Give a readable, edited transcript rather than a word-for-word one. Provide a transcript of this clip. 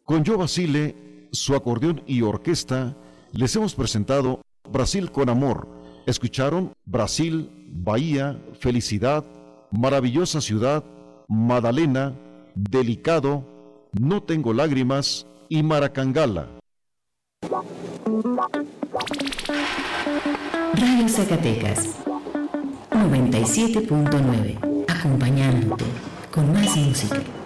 Con Joe Basile, su acordeón y orquesta, les hemos presentado Brasil con Amor. Escucharon Brasil, Bahía, Felicidad, Maravillosa Ciudad, Madalena, Delicado, No Tengo Lágrimas y Maracangala. Radio Zacatecas 97.9, acompañándote con más música.